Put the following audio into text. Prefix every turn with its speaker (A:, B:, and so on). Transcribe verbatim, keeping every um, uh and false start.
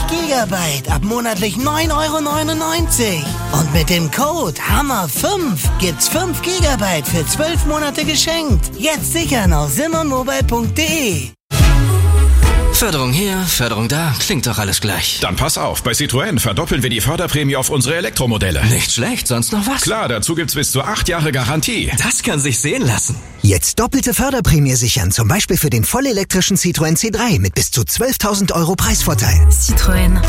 A: Gigabyte ab monatlich neun Euro neunundneunzig. Und mit dem Code Hammer fünf gibt's fünf Gigabyte für zwölf Monate geschenkt. Jetzt sichern auf simmermobile punkt de.
B: Förderung hier, Förderung da, klingt doch alles gleich.
C: Dann pass auf, bei Citroën verdoppeln wir die Förderprämie auf unsere Elektromodelle.
B: Nicht schlecht, sonst noch was?
C: Klar, dazu gibt's bis zu acht Jahre Garantie.
B: Das kann sich sehen lassen.
D: Jetzt doppelte Förderprämie sichern, zum Beispiel für den vollelektrischen Citroën C drei mit bis zu zwölftausend Euro Preisvorteil.
E: Citroën.